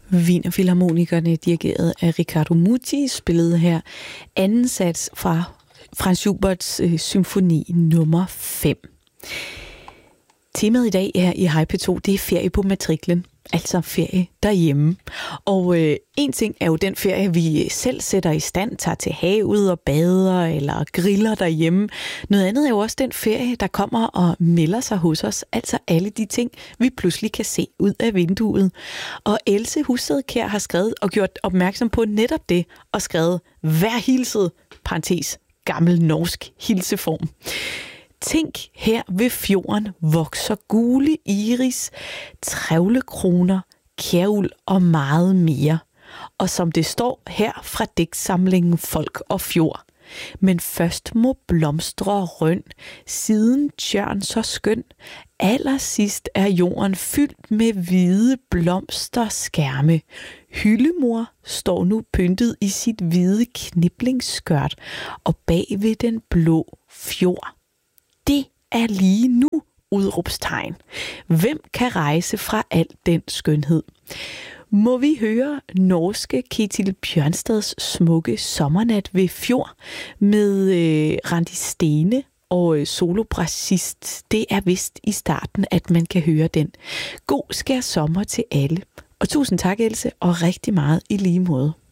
Wiener Filharmonikerne, dirigeret af Riccardo Muti, spillede her anden sats fra Franz Schuberts symfoni nummer 5. Temaet i dag her i Hej P2, det er ferie på matriklen, altså ferie derhjemme. Og en ting er jo den ferie, vi selv sætter i stand, tager til havet og bader eller griller derhjemme. Noget andet er jo også den ferie, der kommer og melder sig hos os, altså alle de ting, vi pludselig kan se ud af vinduet. Og Else Husted-Kjær har skrevet og gjort opmærksom på netop det, og skrevet, vær hilset, parentes, gammel norsk hilseform. Tænk, her ved fjorden vokser gule iris, trævlekroner, kæruld og meget mere. Og som det står her fra digtsamlingen Folk og Fjord. Men først må blomstre røn, siden tjørn så skøn. Allersidst er jorden fyldt med hvide blomsterskærme. Hyllemor står nu pyntet i sit hvide kniblingsskørt og bag ved den blå fjord. Det er lige nu, udråbstegn. Hvem kan rejse fra al den skønhed? Må vi høre norske Ketil Bjørnstads smukke Sommernat ved fjord med Randi Stene og solobrassist. Det er vist i starten, at man kan høre den. God skær sommer til alle. Og tusind tak, Else, og rigtig meget i lige måde.